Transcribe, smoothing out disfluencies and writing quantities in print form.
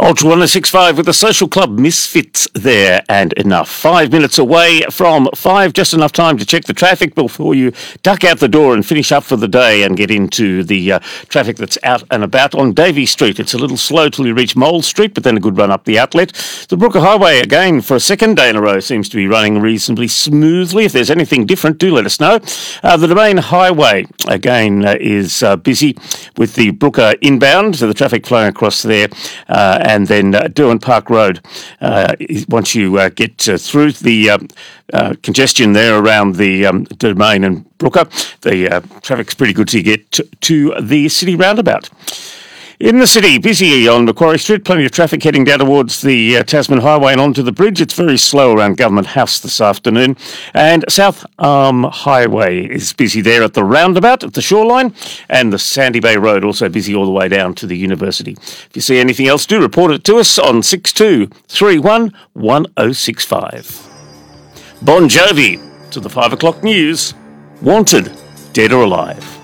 Ultra 1065 with the Social Club Misfits there and enough. 5 minutes away from 5, just enough time to check the traffic before you duck out the door and finish up for the day and get into the traffic that's out and about on Davey Street. It's a little slow till you reach Mole Street, but then a good run up the outlet. The Brooker Highway, again, for a second day in a row, seems to be running reasonably smoothly. If there's anything different, do let us know. The Domain Highway, again, is busy with the Brooker inbound, so the traffic flowing across there, and then Derwent Park Road. Once you get through the congestion there around the Domain and Brooker, the traffic's pretty good to get to the city roundabout. In the city, busy on Macquarie Street, plenty of traffic heading down towards the Tasman Highway and onto the bridge. It's very slow around Government House this afternoon. And South Arm Highway is busy there at the roundabout at the shoreline, and the Sandy Bay Road also busy all the way down to the university. If you see anything else, do report it to us on 6231 1065. Bon Jovi to the 5 o'clock news. Wanted, dead or alive.